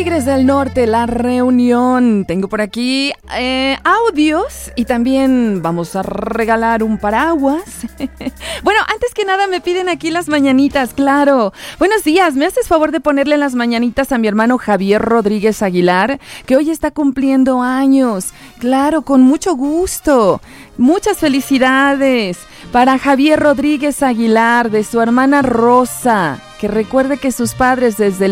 Tigres del Norte, La Reunión. Tengo por aquí audios y también vamos a regalar un paraguas. Bueno, antes que nada me piden aquí las mañanitas, claro. Buenos días, ¿me haces favor de ponerle las mañanitas a mi hermano Javier Rodríguez Aguilar, que hoy está cumpliendo años? Claro, con mucho gusto. Muchas felicidades para Javier Rodríguez Aguilar, de su hermana Rosa, que recuerde que sus padres desde